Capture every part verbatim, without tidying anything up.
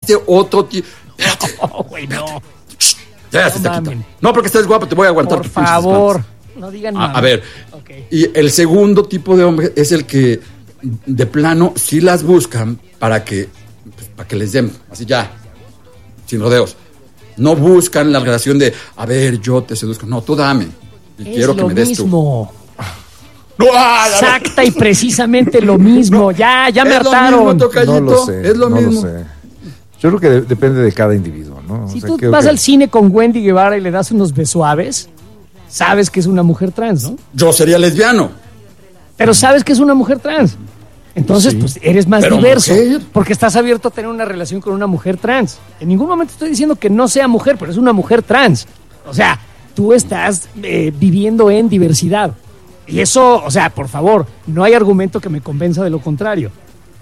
existe otro tipo. No, güey, no. Ya, se está quitando. No, porque estás guapo, te voy a aguantar. Por favor, no digan nada. A, a ver, okay. Y el segundo tipo de hombre es el que de plano sí las buscan para que, pues, para que les den, así ya, sin rodeos. No buscan la relación de, a ver, yo te seduzco. No, tú dame. Y es quiero que me des mismo. tú. No, ay, exacta y precisamente lo mismo. No, ya, ya me hartaron. Lo mismo, no lo sé. Es lo no mismo. Lo sé. Yo creo que de- depende de cada individuo, ¿no? Si o sea, tú vas que... al cine con Wendy Guevara y le das unos besuaves, sabes que es una mujer trans, ¿no? Yo sería lesbiano. Pero sabes que es una mujer trans. Entonces, sí. pues eres más Pero diverso. Mujer. Porque estás abierto a tener una relación con una mujer trans. En ningún momento estoy diciendo que no sea mujer, pero es una mujer trans. O sea, tú estás eh, viviendo en diversidad. Y eso, o sea, por favor, no hay argumento que me convenza de lo contrario.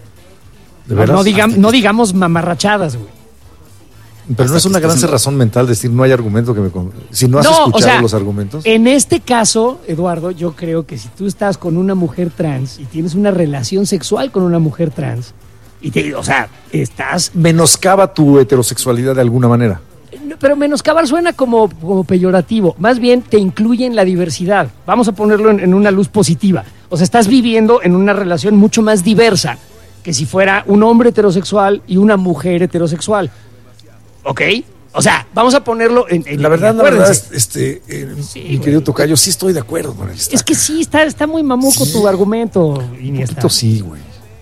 ¿De no, no, digam, no digamos mamarrachadas, güey. Pero Hasta no es una gran cerrazón mental decir no hay argumento que me... Con... Si no has no, escuchado o sea, los argumentos. En este caso, Eduardo, yo creo que si tú estás con una mujer trans y tienes una relación sexual con una mujer trans, y te, o sea, estás... Menoscaba tu heterosexualidad de alguna manera. Pero menoscabar suena como, como peyorativo. Más bien te incluye en la diversidad. Vamos a ponerlo en, en una luz positiva. O sea, estás viviendo en una relación mucho más diversa que si fuera un hombre heterosexual y una mujer heterosexual. ¿Ok? O sea, vamos a ponerlo en... en la verdad, la verdad, este, eh, sí, mi querido Tocayo, sí estoy de acuerdo con esto. Es que sí, está, está muy mamuco sí. tu argumento, Iniesta. Un poquito sí, güey.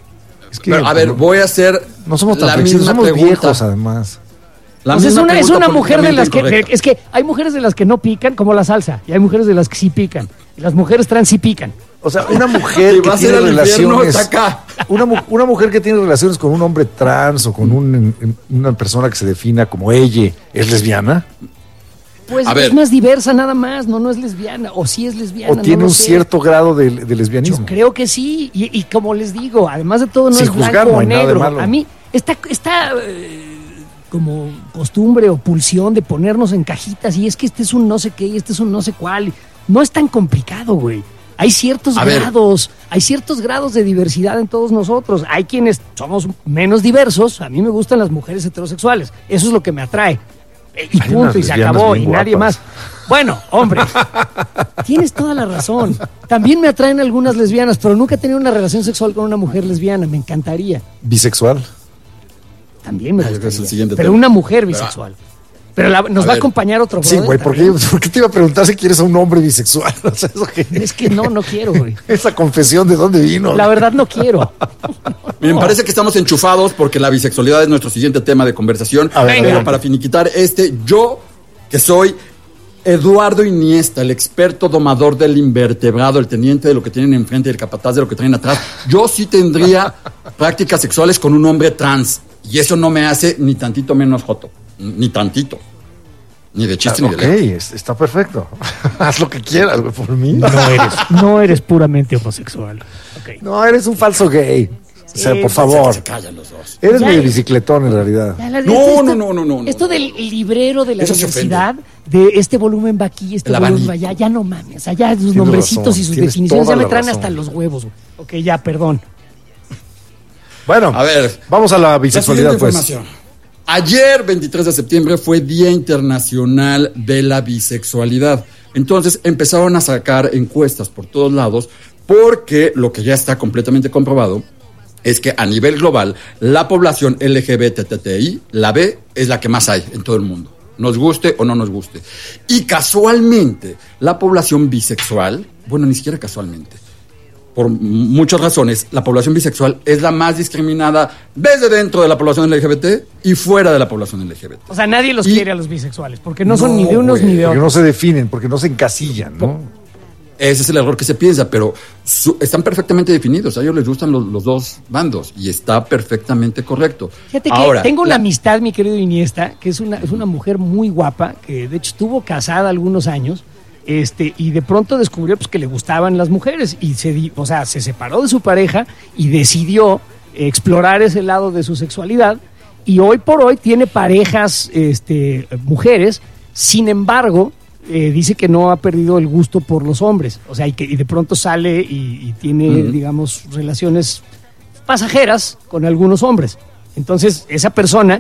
Es que, Pero, a ver, voy a hacer no somos tan la misma somos pregunta. Viejos, además. La pues es una, es una mujer de las que... De, es que hay mujeres de las que no pican, como la salsa, y hay mujeres de las que sí pican. Y las mujeres trans sí pican. O sea, una mujer que tiene relaciones... Una, una mujer que tiene relaciones con un hombre trans o con un, una persona que se defina como ella, ¿es lesbiana? Pues a es ver. más diversa nada más, no, no es lesbiana, o sí es lesbiana. O tiene no un sé. cierto grado de, de lesbianismo. Yo creo que sí, y, y como les digo, además de todo no Sin es blanco juzgar, no o hay negro. Nada de malo. A mí, esta... esta eh, como costumbre o pulsión de ponernos en cajitas y es que este es un no sé qué y este es un no sé cuál. No es tan complicado, güey. Hay ciertos a grados, ver. hay ciertos grados de diversidad en todos nosotros. Hay quienes somos menos diversos. A mí me gustan las mujeres heterosexuales. Eso es lo que me atrae. Y hay punto, y se acabó, y nadie más. Bueno, hombre, tienes toda la razón. También me atraen algunas lesbianas, pero nunca he tenido una relación sexual con una mujer lesbiana. Me encantaría. ¿Bisexual? También me gustaría, pero tema. una mujer bisexual. Pero la, nos a va ver. a acompañar otro Sí, güey, ¿por qué, ¿por qué te iba a preguntar si quieres a un hombre bisexual? O sea, ¿eso qué? Es que no, no quiero, güey. Esa confesión, ¿de dónde vino? La verdad no quiero. Miren, parece que estamos enchufados porque la bisexualidad es nuestro siguiente tema de conversación. A ver, pero para finiquitar este, yo, que soy Eduardo Iniesta, el experto domador del invertebrado, el teniente de lo que tienen enfrente y el capataz de lo que traen atrás, yo sí tendría prácticas sexuales con un hombre trans. Y eso no me hace ni tantito menos joto. Ni tantito. Ni de chiste ah, ni de Ok, lejos. Está perfecto. Haz lo que quieras, güey, por mí. No eres, no eres puramente homosexual. Okay. No, eres un falso gay. O sea, sí, por favor. Se callan los dos. Eres medio bicicletón en realidad. Ya, la, no, esto, no, no, no, no. Esto no, del no. librero de la Eso diversidad, de este volumen va aquí, este el volumen va allá, ya no mames. O sea, ya sus Tienes nombrecitos razón. y sus Tienes definiciones ya me traen razón. hasta los huevos. Ok, ya, perdón. Bueno, a ver, vamos a la bisexualidad, la pues. Ayer, veintitrés de septiembre, fue Día Internacional de la Bisexualidad. Entonces empezaron a sacar encuestas por todos lados porque lo que ya está completamente comprobado es que a nivel global la población L G B T T I, la B, es la que más hay en todo el mundo. Nos guste o no nos guste. Y casualmente, la población bisexual, bueno, ni siquiera casualmente, por muchas razones, la población bisexual es la más discriminada desde dentro de la población L G B T y fuera de la población L G B T. O sea, nadie los y... quiere a los bisexuales, porque no, no son ni de unos wey, ni de otros. Porque no se definen, porque no se encasillan, ¿no? Ese es el error que se piensa, pero su, están perfectamente definidos. A ellos les gustan los, los dos bandos y está perfectamente correcto. Fíjate que Ahora, tengo una la... amistad, mi querido Iniesta, que es una, es una mujer muy guapa, que de hecho estuvo casada algunos años. Este, y de pronto descubrió pues, que le gustaban las mujeres y se, o sea, se separó de su pareja y decidió explorar ese lado de su sexualidad y hoy por hoy tiene parejas este, mujeres, sin embargo eh, dice que no ha perdido el gusto por los hombres, o sea, y que y de pronto sale y, y tiene, uh-huh. digamos, relaciones pasajeras con algunos hombres. Entonces, esa persona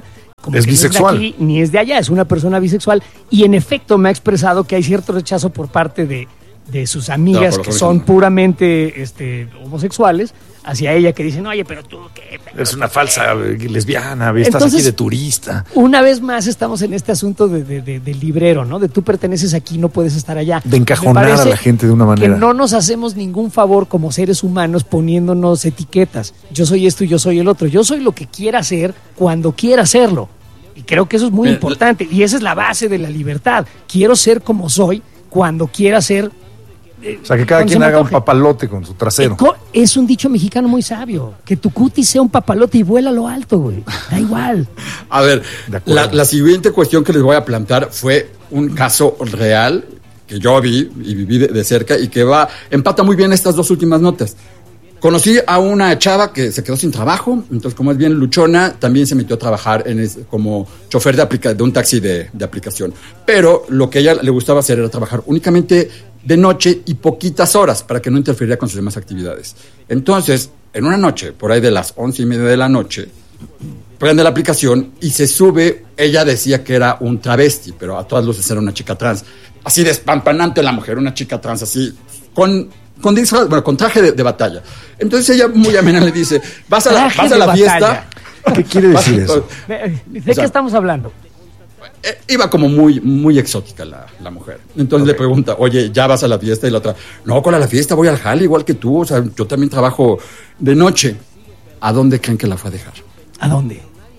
como es que bisexual. No es de aquí, ni es de allá, es una persona bisexual. Y en efecto me ha expresado que hay cierto rechazo por parte de, de sus amigas no, que son puramente este, homosexuales hacia ella, que dicen, oye, pero tú qué. Pero es una qué? falsa lesbiana, estás Entonces, aquí de turista. Una vez más estamos en este asunto de, de, de, del librero, ¿no? De tú perteneces aquí, no puedes estar allá. De encajonar a la gente de una manera. Que no nos hacemos ningún favor como seres humanos poniéndonos etiquetas. Yo soy esto y yo soy el otro. Yo soy lo que quiera ser cuando quiera hacerlo. Y creo que eso es muy Pero, importante. Y esa es la base de la libertad. Quiero ser como soy cuando quiera ser. O sea, que cada quien haga un papalote con su trasero. Es un dicho mexicano muy sabio. Que tu cutis sea un papalote y vuela a lo alto, güey. Da igual. A ver, la, la siguiente cuestión que les voy a plantear fue un caso real que yo vi y viví de, de cerca y que va empata muy bien estas dos últimas notas. Conocí a una chava que se quedó sin trabajo, entonces como es bien luchona, también se metió a trabajar en es, como chofer de, aplica, de un taxi de, de aplicación. Pero lo que a ella le gustaba hacer era trabajar únicamente de noche y poquitas horas para que no interfiriera con sus demás actividades. Entonces, en una noche, por ahí de las once y media de la noche, prende la aplicación y se sube. Ella decía que era un travesti, pero a todas luces era una chica trans. Así despampanante la mujer, una chica trans así, con... Con, disfraz, bueno, con traje de, de batalla. Entonces ella muy amena le dice, vas a la, vas a la fiesta. ¿Qué quiere decir eso? ¿De, de o sea, qué estamos hablando? Eh, iba como muy, muy exótica la, la mujer. Entonces okay. le pregunta, oye, ¿ya vas a la fiesta? Y la otra, no, con la fiesta voy al jale igual que tú. O sea, yo también trabajo de noche. ¿A dónde creen que la fue a dejar? ¿A dónde?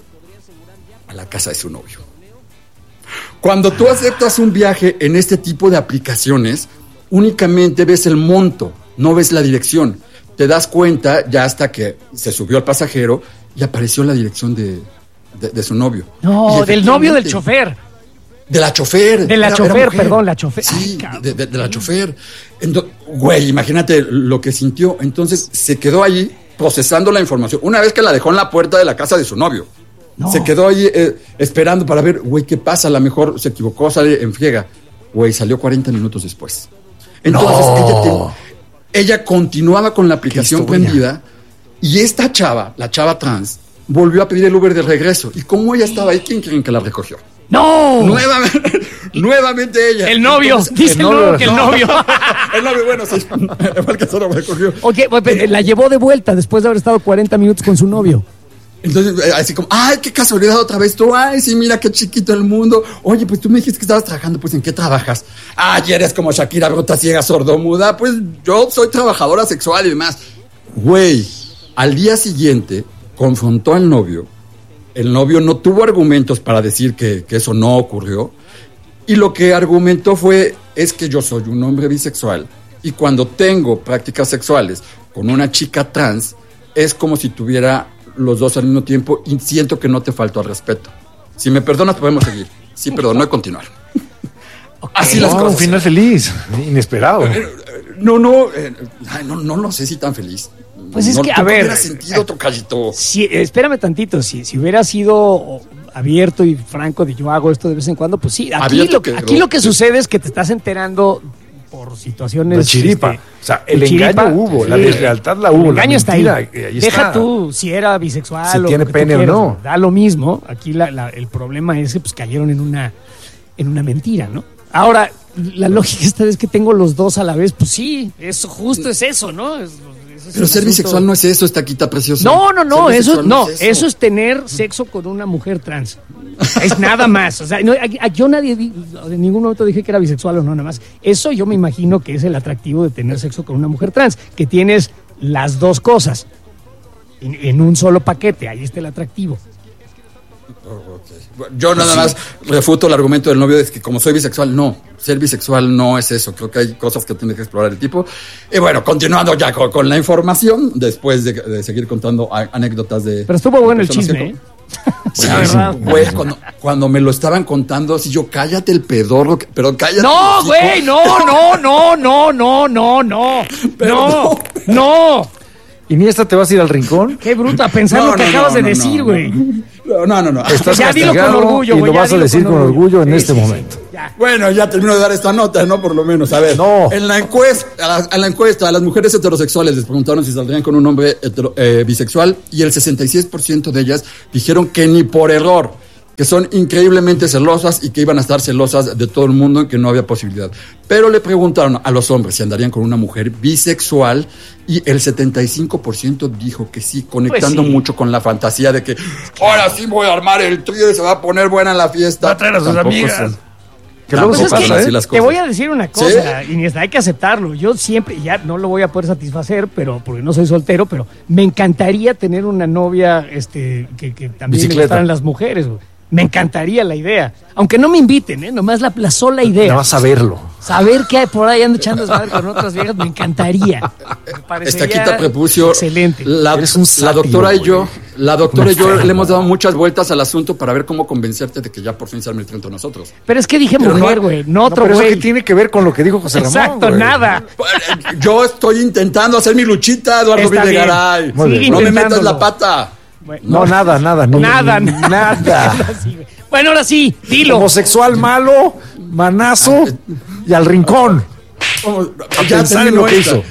A la casa de su novio. Cuando tú aceptas un viaje en este tipo de aplicaciones, únicamente ves el monto, no ves la dirección. Te das cuenta ya hasta que se subió el pasajero y apareció la dirección de, de, de su novio. No, del novio del chofer. De la chofer. De la era, chofer, era perdón, la chofer. Sí, Ay, de, de, de la chofer. Entonces, güey, imagínate lo que sintió. Entonces se quedó allí procesando la información. Una vez que la dejó en la puerta de la casa de su novio. No. Se quedó ahí eh, esperando para ver, güey, ¿qué pasa? A lo mejor se equivocó, sale en friega. Güey, salió cuarenta minutos después. Entonces no. ella, te, ella continuaba con la aplicación prendida y esta chava, la chava trans, volvió a pedir el Uber de regreso. Y como ella estaba ahí, ¿quién creen que la recogió? ¡No! Nuevamente, nuevamente ella. El novio, Entonces, dice el novio, que el novio. El novio, bueno, sí, el que solo me recogió. Okay, pues, la llevó de vuelta después de haber estado cuarenta minutos con su novio. Entonces, así como, ay, qué casualidad otra vez tú, ay, sí, mira qué chiquito el mundo. Oye, pues tú me dijiste que estabas trabajando, pues ¿en qué trabajas? Ay, eres como Shakira, bruta, ciega, sordomuda. Pues yo soy trabajadora sexual y demás. Güey, al día siguiente confrontó al novio. El novio no tuvo argumentos para decir que, que eso no ocurrió. Y lo que argumentó fue, es que yo soy un hombre bisexual y cuando tengo prácticas sexuales con una chica trans, es como si tuviera los dos al mismo tiempo y siento que no te faltó al respeto. Si me perdonas podemos seguir. Sí, perdón, no hay continuar. Okay. Así no, las cosas. Un final feliz, inesperado. No, no, eh, no, no lo sé si tan feliz. Pues es no, que, a ver... hubiera sentido otro callito. Si, espérame tantito, si, si hubiera sido abierto y franco de yo hago esto de vez en cuando, pues sí. Aquí, lo, que, aquí lo que sucede es que te estás enterando por situaciones... La chiripa. Este, o sea, el engaño chiripa, hubo, sí. la deslealtad la hubo. El engaño la está mentira, ahí. ahí Deja está. tú si era bisexual si o tiene pene o no. Da lo mismo. Aquí la, la, el problema es que pues, cayeron en una, en una mentira, ¿no? Ahora, la lógica esta es que tengo los dos a la vez. Pues sí, eso justo es eso, ¿no? Es, es Pero ser asunto... bisexual no es eso, estaquita preciosa. No, no, no, eso no, es eso. eso es tener sexo con una mujer trans. Es nada más. O sea, no, yo nadie, en ningún momento dije que era bisexual o no, nada más. Eso yo me imagino que es el atractivo de tener sexo con una mujer trans, que tienes las dos cosas en, en un solo paquete. Ahí está el atractivo. Okay. Yo nada más refuto el argumento del novio de que como soy bisexual, no, ser bisexual no es eso, creo que hay cosas que tiene que explorar el tipo. Y bueno, continuando ya con, con la información, después de, de seguir contando a, anécdotas de... Pero estuvo bueno el chisme, que, ¿eh? Sí, güey, cuando, cuando me lo estaban contando, así yo, cállate el pedorro, pero cállate. No, güey, no, no, no, no, no, no, no, no, no. ¿Y ni esta te vas a ir al rincón? Qué bruta, pensando no, no, que acabas no, no, de decir, güey. No, no, no, no. Estás ya dilo con orgullo, y güey. lo vas a decir con orgullo, orgullo en sí, este sí, momento. Sí, ya. Bueno, ya termino de dar esta nota, ¿no? Por lo menos, a ver. No. En la encuesta, a la, a la encuesta, a las mujeres heterosexuales les preguntaron si saldrían con un hombre hetero, eh, bisexual y el sesenta y seis por ciento de ellas dijeron que ni por error. que son increíblemente celosas y que iban a estar celosas de todo el mundo y que no había posibilidad. Pero le preguntaron a los hombres si andarían con una mujer bisexual y el setenta y cinco por ciento dijo que sí, conectando pues sí. mucho con la fantasía de que ahora sí voy a armar el trío y se va a poner buena la fiesta. Va a traer a sus Tampoco amigas. Son... Que luego se pasa, ¿eh? Te voy a decir una cosa, ¿sí? Y hay que aceptarlo. Yo siempre, ya no lo voy a poder satisfacer, pero porque no soy soltero, pero me encantaría tener una novia este, que, que también Bicicleta. me gustaran las mujeres, güey. Me encantaría la idea. Aunque no me inviten, ¿eh? Nomás la, la sola idea. Nada más saberlo. Saber que hay por ahí ando echando desmadre con otras viejas, me encantaría. Me Estaquita Prepucio. Excelente. La, la doctora y yo, la doctora y yo le hemos dado muchas vueltas al asunto para ver cómo convencerte de que ya por fin se arme el tren con nosotros. Pero es que dije Pero mujer, güey, no, no otro güey. No, pero eso que tiene que ver con lo que dijo José Ramón. Exacto, güey. nada. Yo estoy intentando hacer mi luchita, Eduardo Videgaray. No me metas la pata. Bueno, no, no, nada, nada. No, nada, nada. Bueno, ahora sí, dilo. Homosexual malo, manazo y al rincón. A ya pensar en lo que hizo.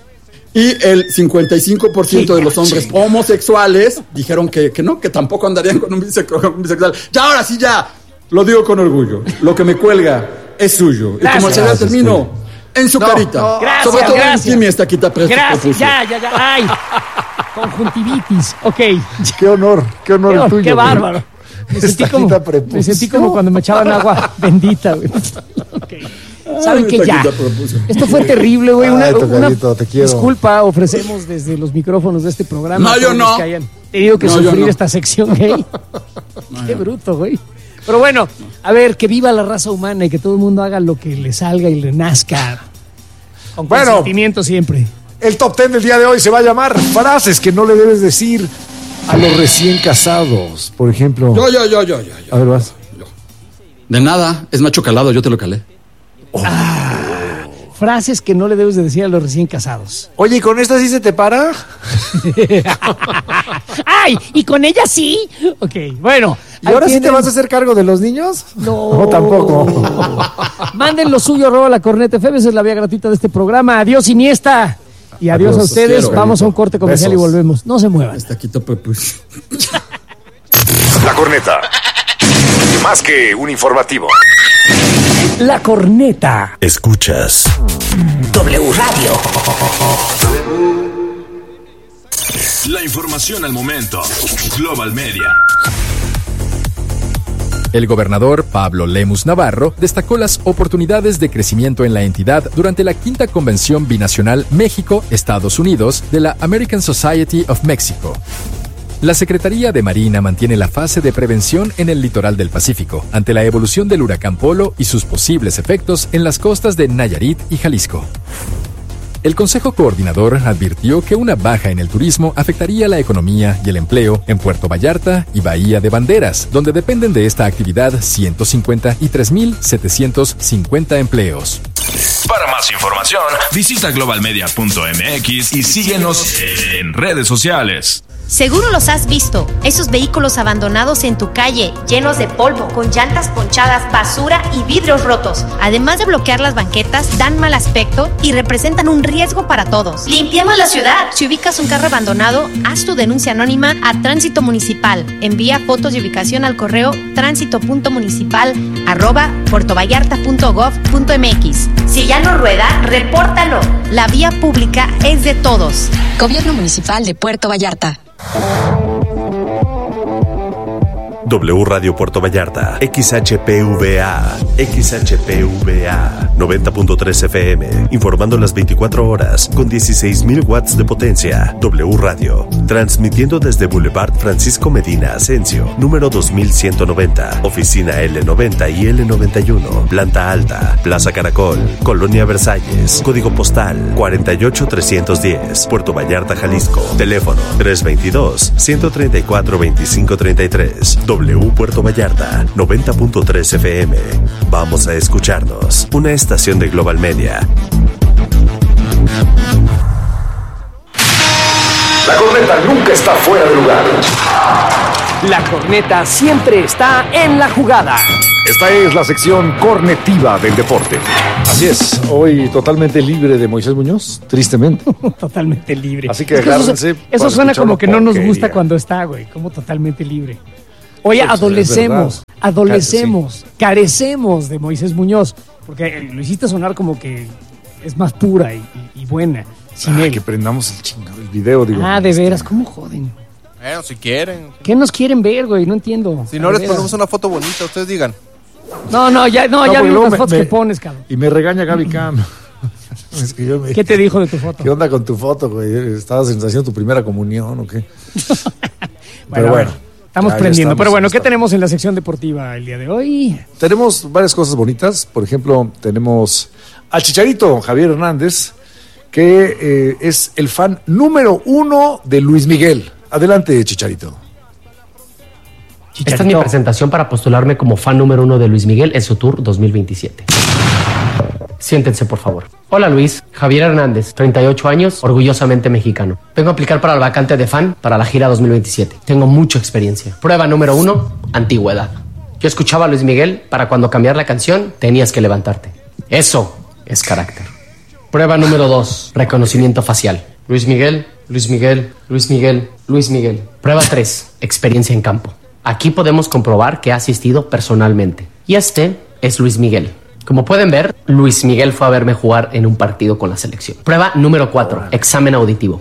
Y el cincuenta y cinco por ciento sí, de los hombres sí. homosexuales dijeron que, que no, que tampoco andarían con un, bise, con un bisexual. Ya, ahora sí, ya. Lo digo con orgullo. Lo que me cuelga es suyo. Gracias. Y como se ve, termino en su no, carita. No, gracias, Sobre todo gracias. en mi estaquita Gracias, ya, ya, ya. Ay, conjuntivitis. Ok. Qué honor, qué honor qué, el tuyo. Qué bárbaro. Me sentí, como, me sentí como cuando me echaban agua bendita, güey. Okay. ¿Saben qué? Ya. Esto fue terrible, güey. Una, una te quiero. disculpa ofrecemos desde los micrófonos de este programa. No, yo no. Que hayan tenido que no, sufrir no. esta sección gay. No, qué bruto, güey. Pero bueno, a ver, que viva la raza humana y que todo el mundo haga lo que le salga y le nazca. Con bueno, consentimiento siempre. El top ten del día de hoy se va a llamar frases que no le debes decir a los recién casados. Por ejemplo. Yo, yo, yo, yo, yo. yo. A ver, vas. Yo. De nada, es macho calado, yo te lo calé. Oh. Ah, frases que no le debes de decir a los recién casados. Oye, ¿y con esta sí se te para? ¡Ay! ¿Y con ella sí? Ok, bueno. ¿Y ahora tienen... sí te vas a hacer cargo de los niños? No. No, tampoco. Manden lo suyo, arroba la corneta F M, esa es la vía gratuita de este programa. Adiós, Iniesta. Y adiós, adiós a ustedes. Quiero, Vamos a un corte comercial Besos. Y volvemos. No se muevan. Está quito, pues. La corneta. Más que un informativo. La corneta. Escuchas W Radio. La información al momento. Global Media. El gobernador Pablo Lemus Navarro destacó las oportunidades de crecimiento en la entidad durante la quinta convención binacional México-Estados Unidos de la American Society of Mexico. La Secretaría de Marina mantiene la fase de prevención en el litoral del Pacífico ante la evolución del huracán Polo y sus posibles efectos en las costas de Nayarit y Jalisco. El Consejo Coordinador advirtió que una baja en el turismo afectaría la economía y el empleo en Puerto Vallarta y Bahía de Banderas, donde dependen de esta actividad ciento cincuenta y tres mil setecientos cincuenta empleos. Para más información, visita global media punto m x y síguenos en redes sociales. Seguro los has visto, esos vehículos abandonados en tu calle, llenos de polvo, con llantas ponchadas, basura y vidrios rotos. Además de bloquear las banquetas, dan mal aspecto y representan un riesgo para todos. ¡Limpiemos la ciudad! Si ubicas un carro abandonado, haz tu denuncia anónima a Tránsito Municipal. Envía fotos de ubicación al correo tránsito punto municipal arroba puertovallarta punto gov punto m x. Si ya no rueda, repórtalo. La vía pública es de todos. Gobierno Municipal de Puerto Vallarta. W Radio Puerto Vallarta, X H P V A, X H P V A, noventa punto tres F M, informando las veinticuatro horas, con dieciséis mil watts de potencia. W Radio, transmitiendo desde Boulevard Francisco Medina Asensio, número dos mil ciento noventa, oficina L noventa y L noventa y uno, planta alta, Plaza Caracol, Colonia Versalles, código postal cuarenta y ocho trescientos diez, Puerto Vallarta, Jalisco, teléfono tres veintidós, ciento treinta y cuatro, veinticinco treinta y tres. W Puerto Vallarta, noventa punto tres F M. Vamos a escucharnos. Una estación de Global Media. La corneta nunca está fuera de lugar. La corneta siempre está en la jugada. Esta es la sección cornetiva del deporte. Así es, hoy totalmente libre de Moisés Muñoz, tristemente. Totalmente libre. Así que es que agárrense. Eso, eso suena como que no nos gusta cuando está, güey, como totalmente libre. Oye, adolecemos, adolecemos, carecemos de Moisés Muñoz, porque lo hiciste sonar como que es más pura y, y, y buena sin ah, él. Que prendamos el chingado, el video, digo. Ah, de veras, ¿cómo joden? Bueno, si quieren. ¿Qué nos quieren ver, güey? No entiendo. Si no, les ponemos una foto bonita, ustedes digan. No, no, ya, no, no ya vi las me, fotos me, que pones, cabrón. Y me regaña Gaby Cam. Es que yo me, ¿Qué te dijo de tu foto? ¿Qué onda con tu foto, güey? ¿Estabas haciendo tu primera comunión o qué? bueno, Pero bueno. Estamos ya, prendiendo. Ya estamos, Pero bueno, ¿qué estamos. tenemos en la sección deportiva el día de hoy? Tenemos varias cosas bonitas. Por ejemplo, tenemos al Chicharito, Javier Hernández, que eh, es el fan número uno de Luis Miguel. Adelante, Chicharito. Chicharito. Esta es mi presentación para postularme como fan número uno de Luis Miguel en su tour dos mil veintisiete. Siéntense, por favor. Hola, Luis. Javier Hernández, treinta y ocho años, orgullosamente mexicano. Vengo a aplicar para la vacante de fan para la gira dos mil veintisiete. Tengo mucha experiencia. Prueba número uno, antigüedad. Yo escuchaba a Luis Miguel para cuando cambiar la canción tenías que levantarte. Eso es carácter. Prueba número dos, reconocimiento facial. Luis Miguel, Luis Miguel, Luis Miguel, Luis Miguel. Prueba tres, experiencia en campo. Aquí podemos comprobar que ha asistido personalmente. Y este es Luis Miguel. Como pueden ver, Luis Miguel fue a verme jugar en un partido con la selección. Prueba número cuatro, examen auditivo.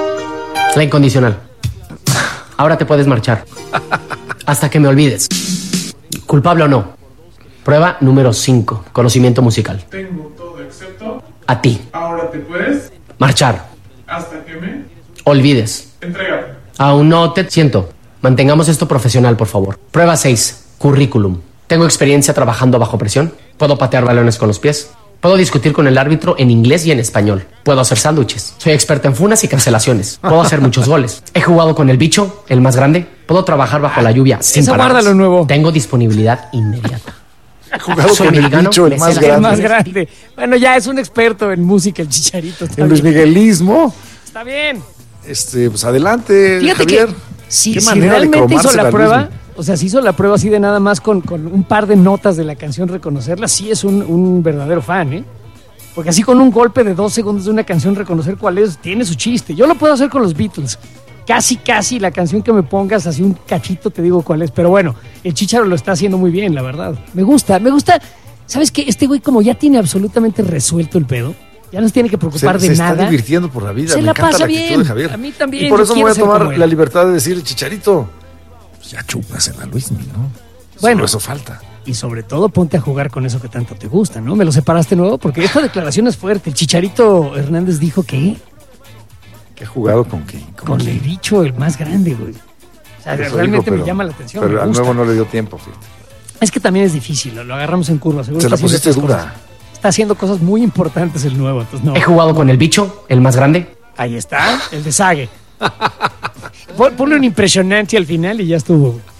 La incondicional. Ahora te puedes marchar. Hasta que me olvides. ¿Culpable o no? Prueba número cinco, conocimiento musical. Tengo todo excepto... A ti. Ahora te puedes... Marchar. Hasta que me... Olvides. Entregar. Aún no te siento. Mantengamos esto profesional, por favor. Prueba seis, currículum. Tengo experiencia trabajando bajo presión. Puedo patear balones con los pies. Puedo discutir con el árbitro en inglés y en español. Puedo hacer sándwiches. Soy experto en funas y cancelaciones. Puedo hacer muchos goles. He jugado con el bicho, el más grande. Puedo trabajar bajo la lluvia sin Esa paradas. guarda lo nuevo. Tengo disponibilidad inmediata. He jugado Soy con el mexicano, bicho, el me más sé la- grande. El más grande. Bueno, ya es un experto en música, el Chicharito. Está En Luis bien. Miguelismo. Está bien. Este, pues adelante, Fíjate Javier. que si, Qué si manera de realmente hizo cromársela la a prueba, Luis. o sea, si hizo la prueba así de nada más con, con un par de notas de la canción, reconocerla, sí es un, un verdadero fan, ¿eh? Porque así con un golpe de dos segundos de una canción, reconocer cuál es, tiene su chiste. Yo lo puedo hacer con los Beatles. Casi, casi la canción que me pongas, así un cachito, te digo cuál es. Pero bueno, el Chícharo lo está haciendo muy bien, la verdad. Me gusta, me gusta. ¿Sabes qué? Este güey como ya tiene absolutamente resuelto el pedo, ya no se tiene que preocupar se, de se nada. está divirtiendo por la vida. Se Me la encanta pasa la actitud bien. de Javier. A mí también. Y por yo eso me quiero voy a ser como tomar él. la libertad de decir, Chicharito, pues ya chúpasela a Luis, ¿no? Bueno. Solo eso falta. Y sobre todo ponte a jugar con eso que tanto te gusta, ¿no? Me lo separaste nuevo porque esta declaración es fuerte. El Chicharito Hernández dijo que ¿Qué he jugado con qué? con el bicho el más grande, güey. O sea, Eso realmente digo, pero- me llama la atención. Pero me al gusta. nuevo no le dio tiempo, fíjate. Es que también es difícil, lo, lo agarramos en curva. Seguro Se está la pusiste haciendo otras dura. cosas. Está haciendo cosas muy importantes el nuevo, entonces no. He jugado con el bicho, el más grande. Ahí está, el de Sague. Pon- Ponle un impresionante al final y ya estuvo.